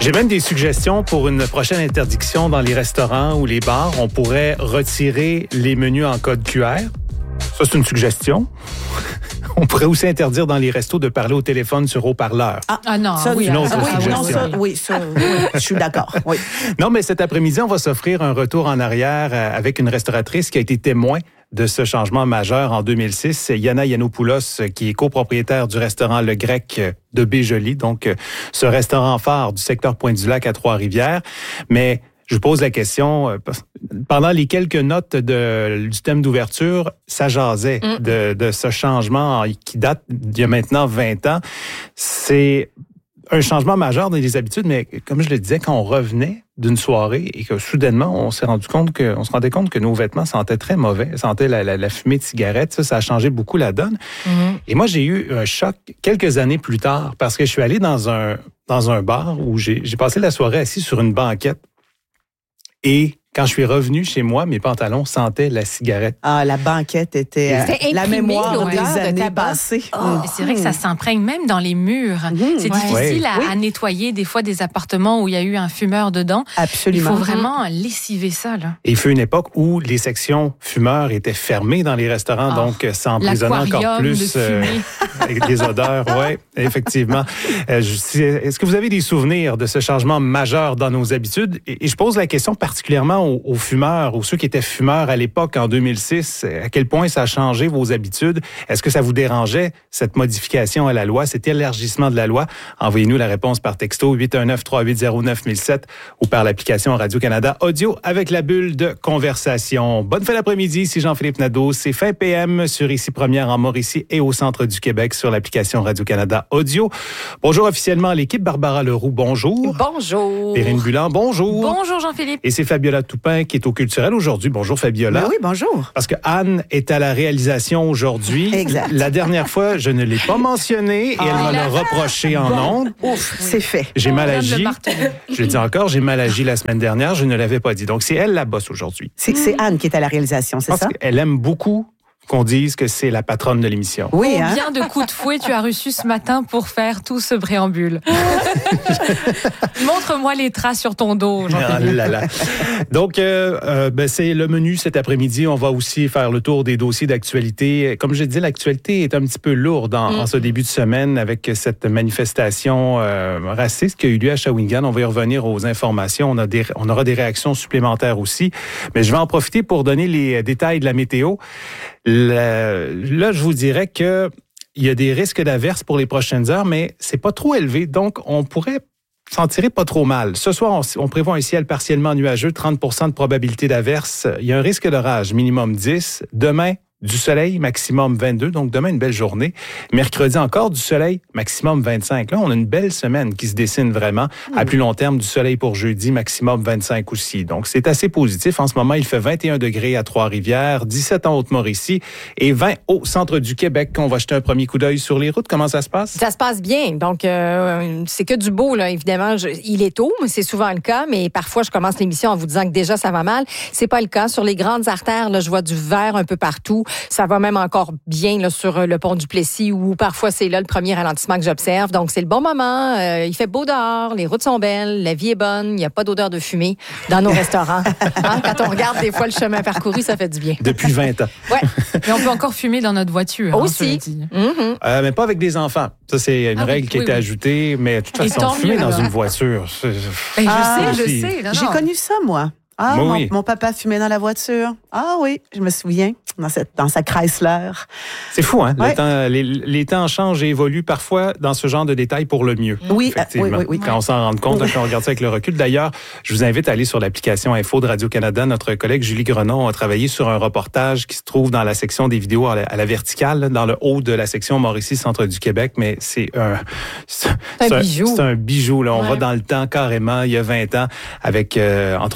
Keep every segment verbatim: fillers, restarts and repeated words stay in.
J'ai même des suggestions pour une prochaine interdiction dans les restaurants ou les bars. On pourrait retirer les menus en code Q R. Ça, c'est une suggestion. On pourrait aussi interdire dans les restos de parler au téléphone sur haut-parleur. Ah, ah non, ça, oui, une autre ah, suggestion. non, ça, oui, ça, oui, je suis d'accord. Oui. Non, mais cet après-midi, on va s'offrir un retour en arrière avec une restauratrice qui a été témoin de ce changement majeur en deux mille six. Yana Yiannopoulos, qui est copropriétaire du restaurant Le Grec de Baie-Jolie, donc ce restaurant phare du secteur Pointe-du-Lac à Trois-Rivières. Mais je vous pose la question, pendant les quelques notes de, du thème d'ouverture, ça jasait mm. de, de ce changement qui date d'il y a maintenant vingt ans. C'est un changement majeur dans les habitudes, mais comme je le disais, quand on revenait d'une soirée et que soudainement, on s'est rendu compte que, on se rendait compte que nos vêtements sentaient très mauvais, sentaient la, la, la fumée de cigarette, ça, ça a changé beaucoup la donne. Mm-hmm. Et moi, j'ai eu un choc quelques années plus tard parce que je suis allé dans un, dans un bar où j'ai, j'ai passé la soirée assis sur une banquette et quand je suis revenu chez moi, mes pantalons sentaient la cigarette. Ah, la banquette était euh, la mémoire des années passées. Oh, mmh. C'est vrai que ça s'imprègne même dans les murs. Mmh. C'est ouais. difficile à, oui. à nettoyer des fois des appartements où il y a eu un fumeur dedans. Absolument. Il faut vraiment mmh. lessiver ça, là. Et il fut une époque où les sections fumeurs étaient fermées dans les restaurants, oh, donc ça emprisonnait encore plus euh, avec les odeurs. Oui, effectivement. Euh, je, est-ce que vous avez des souvenirs de ce changement majeur dans nos habitudes? Et, et je pose la question particulièrement aux, aux fumeurs, ou ceux qui étaient fumeurs à l'époque, en deux mille six, à quel point ça a changé vos habitudes? Est-ce que ça vous dérangeait, cette modification à la loi, cet élargissement de la loi? Envoyez-nous la réponse par texto huit un neuf, trois huit zéro, neuf zéro zéro sept ou par l'application Radio-Canada Audio avec la bulle de conversation. Bonne fin d'après-midi, ici Jean-Philippe Nadeau. C'est fin P M sur Ici Première en Mauricie et au centre du Québec sur l'application Radio-Canada Audio. Bonjour officiellement à l'équipe. Barbara Leroux, bonjour. Bonjour. Perrine Bulan, bonjour. Bonjour Jean-Philippe. Et c'est Fabiola Toupin qui est au culturel aujourd'hui. Bonjour Fabiola. Ben oui, bonjour. Parce que Anne est à la réalisation aujourd'hui. Exact. La dernière fois, je ne l'ai pas mentionné et ah, elle me l'a reproché en bon. ondes. Ouf, oui. C'est fait. J'ai mal agi. Je le dis encore, j'ai mal agi la semaine dernière. Je ne l'avais pas dit. Donc, c'est elle la bosse aujourd'hui. C'est que c'est Anne qui est à la réalisation, c'est Parce ça? qu'elle aime beaucoup qu'on dise que c'est la patronne de l'émission. Oui, hein? Combien de coups de fouet tu as reçus ce matin pour faire tout ce préambule? Montre-moi les traces sur ton dos, Jean-Philippe. Ah là là. Donc, euh, euh, ben, c'est le menu cet après-midi. On va aussi faire le tour des dossiers d'actualité. Comme je disais, l'actualité est un petit peu lourde en, mm. en ce début de semaine avec cette manifestation euh, raciste qui a eu lieu à Shawinigan. On va y revenir aux informations. On, a des, on aura des réactions supplémentaires aussi. Mais je vais en profiter pour donner les détails de la météo. Là, là, je vous dirais que il y a des risques d'averses pour les prochaines heures, mais c'est pas trop élevé, donc on pourrait s'en tirer pas trop mal. Ce soir, on, on prévoit un ciel partiellement nuageux, trente pour cent de probabilité d'averse. Il y a un risque d'orage, minimum dix. Demain, du soleil, maximum vingt-deux. Donc, demain, une belle journée. Mercredi, encore du soleil, maximum vingt-cinq. Là, on a une belle semaine qui se dessine vraiment. Mmh. À plus long terme, du soleil pour jeudi, maximum vingt-cinq aussi. Donc, c'est assez positif. En ce moment, il fait vingt et un degrés à Trois-Rivières, dix-sept en Haute-Mauricie et vingt au centre du Québec. On va jeter un premier coup d'œil sur les routes. Comment ça se passe? Ça se passe bien. Donc, euh, c'est que du beau, là. Évidemment, je, il est tôt, mais c'est souvent le cas. Mais parfois, je commence l'émission en vous disant que déjà, ça va mal. C'est pas le cas. Sur les grandes artères, là, je vois du vert un peu partout. Ça va même encore bien là, sur le pont du Plessis où parfois c'est là le premier ralentissement que j'observe. Donc, c'est le bon moment. Euh, il fait beau dehors, les routes sont belles, la vie est bonne, il n'y a pas d'odeur de fumée dans nos restaurants. Hein? Quand on regarde des fois le chemin parcouru, ça fait du bien. Depuis vingt ans. Ouais. Mais on peut encore fumer dans notre voiture. Aussi. Hein, mm-hmm. euh, mais pas avec des enfants. Ça, c'est une ah, règle oui, qui a oui, été oui. ajoutée. Mais de toute façon, fumer mieux, dans alors. une voiture... C'est... Ben, je ah, sais, je sais. Non, J'ai non. connu ça, moi. Ah, oui, mon, oui. mon papa fumait dans la voiture. Ah oui, je me souviens, dans, cette, dans sa Chrysler. C'est fou, hein? Ouais. Le temps, les, les temps changent et évoluent parfois dans ce genre de détails pour le mieux. Oui, effectivement. euh, oui, oui, oui. Quand on s'en rend compte, oui. quand on regarde ça avec le recul. D'ailleurs, je vous invite à aller sur l'application Info de Radio-Canada. Notre collègue Julie Grenon a travaillé sur un reportage qui se trouve dans la section des vidéos à la, à la verticale, dans le haut de la section Mauricie, centre du Québec. Mais c'est un... C'est, c'est un bijou. C'est un bijou, là. On ouais. va dans le temps carrément, il y a vingt ans, avec, euh, entre autres, la ferme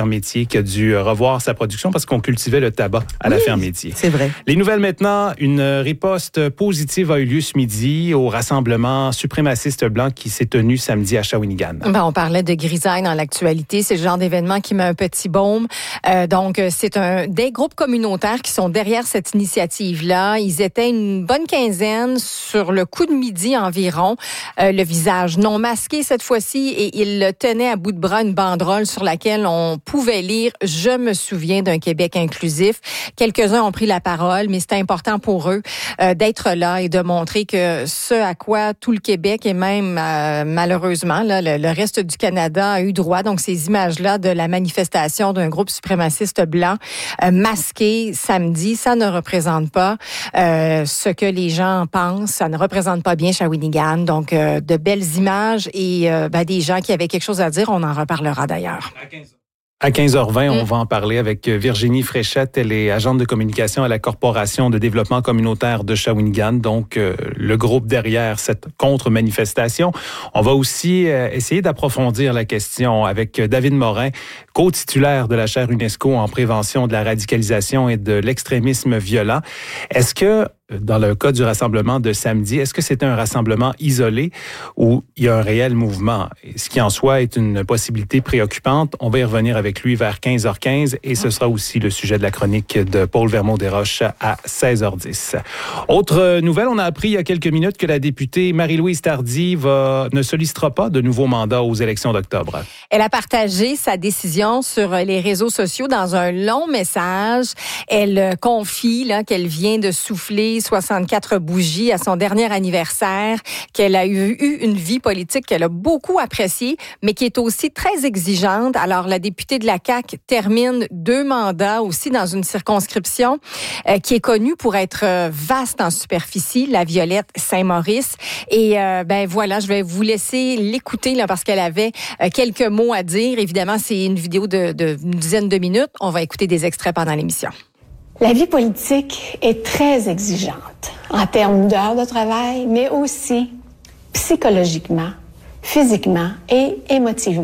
Ferme-Métier qui a dû revoir sa production parce qu'on cultivait le tabac à oui, la Ferme-Métier. C'est vrai. Les nouvelles maintenant, une riposte positive a eu lieu ce midi au rassemblement suprémaciste blanc qui s'est tenu samedi à Shawinigan. Ben, on parlait de grisaille dans l'actualité. C'est le genre d'événement qui met un petit baume. Euh, donc, c'est un des groupes communautaires qui sont derrière cette initiative-là. Ils étaient une bonne quinzaine sur le coup de midi environ. Euh, le visage non masqué cette fois-ci et ils tenaient à bout de bras une banderole sur laquelle on pouvait lire « Je me souviens d'un Québec inclusif ». Quelques-uns ont pris la parole, mais c'était important pour eux euh, d'être là et de montrer que ce à quoi tout le Québec et même euh, malheureusement là, le, le reste du Canada a eu droit. Donc ces images-là de la manifestation d'un groupe suprémaciste blanc euh, masqué samedi, ça ne représente pas euh, ce que les gens pensent. Ça ne représente pas bien Shawinigan. Donc euh, de belles images et euh, ben, des gens qui avaient quelque chose à dire. On en reparlera d'ailleurs. À quinze heures vingt, on va en parler avec Virginie Fréchette. Elle est agente de communication à la Corporation de développement communautaire de Shawinigan, donc euh, le groupe derrière cette contre-manifestation. On va aussi euh, essayer d'approfondir la question avec David Morin, co-titulaire de la chaire UNESCO en prévention de la radicalisation et de l'extrémisme violent. Est-ce que dans le cas du rassemblement de samedi, est-ce que c'est un rassemblement isolé ou il y a un réel mouvement? Ce qui en soi est une possibilité préoccupante. On va y revenir avec lui vers quinze heures quinze et ce sera aussi le sujet de la chronique de Paul Vermont-Desroches à seize heures dix. Autre nouvelle, on a appris il y a quelques minutes que la députée Marie-Louise Tardy va, ne sollicitera pas de nouveau mandat aux élections d'octobre. Elle a partagé sa décision sur les réseaux sociaux dans un long message. Elle confie là, qu'elle vient de souffler soixante-quatre bougies à son dernier anniversaire, qu'elle a eu, eu une vie politique qu'elle a beaucoup appréciée, mais qui est aussi très exigeante. Alors, la députée de la C A Q termine deux mandats aussi dans une circonscription euh, qui est connue pour être euh, vaste en superficie, la Violette Saint-Maurice. Et euh, ben voilà, je vais vous laisser l'écouter là, parce qu'elle avait euh, quelques mots à dire. Évidemment, c'est une vidéo de, de une dizaine de minutes. On va écouter des extraits pendant l'émission. La vie politique est très exigeante en termes d'heures de travail, mais aussi psychologiquement, physiquement et émotivement.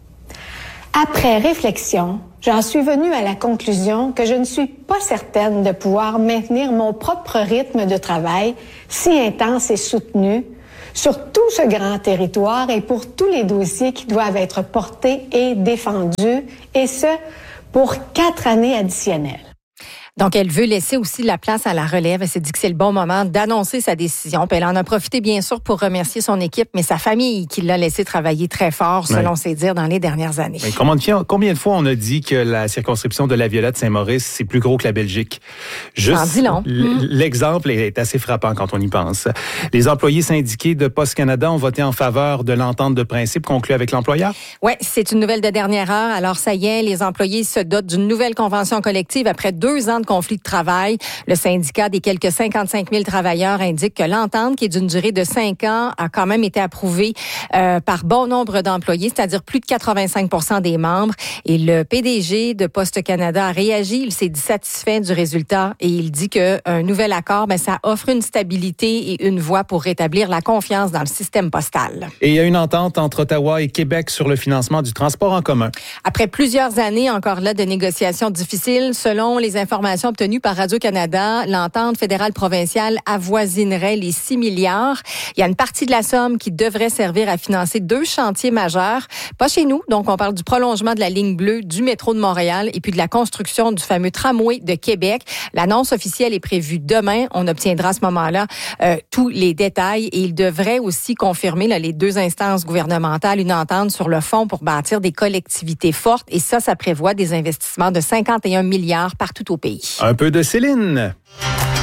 Après réflexion, j'en suis venue à la conclusion que je ne suis pas certaine de pouvoir maintenir mon propre rythme de travail si intense et soutenu sur tout ce grand territoire et pour tous les dossiers qui doivent être portés et défendus, et ce, pour quatre années additionnelles. Donc, elle veut laisser aussi la place à la relève. Elle s'est dit que c'est le bon moment d'annoncer sa décision. Puis elle en a profité, bien sûr, pour remercier son équipe, mais sa famille qui l'a laissé travailler très fort, selon oui. ses dires, dans les dernières années. Mais combien, de, combien de fois on a dit que la circonscription de la Violette Saint-Maurice, c'est plus gros que la Belgique? Juste, en dit long. L'exemple est assez frappant quand on y pense. Les employés syndiqués de Poste Canada ont voté en faveur de l'entente de principe conclue avec l'employeur? Oui, c'est une nouvelle de dernière heure. Alors, ça y est, les employés se dotent d'une nouvelle convention collective après deux ans de conflit de travail. Le syndicat des quelques cinquante-cinq mille travailleurs indique que l'entente, qui est d'une durée de cinq ans, a quand même été approuvée euh, par bon nombre d'employés, c'est-à-dire plus de quatre-vingt-cinq pour cent des membres. Et le P D G de Poste Canada a réagi. Il s'est dit satisfait du résultat et il dit qu'un nouvel accord, ben, ça offre une stabilité et une voie pour rétablir la confiance dans le système postal. Et il y a une entente entre Ottawa et Québec sur le financement du transport en commun. Après plusieurs années encore là de négociations difficiles, selon les informations obtenues par Radio-Canada, l'entente fédérale provinciale avoisinerait les six milliards. Il y a une partie de la somme qui devrait servir à financer deux chantiers majeurs. Pas chez nous, donc on parle du prolongement de la ligne bleue du métro de Montréal et puis de la construction du fameux tramway de Québec. L'annonce officielle est prévue demain. On obtiendra à ce moment-là euh, tous les détails et il devrait aussi confirmer là, les deux instances gouvernementales une entente sur le fonds pour bâtir des collectivités fortes et ça, ça prévoit des investissements de cinquante et un milliards partout au pays. Un peu de Céline.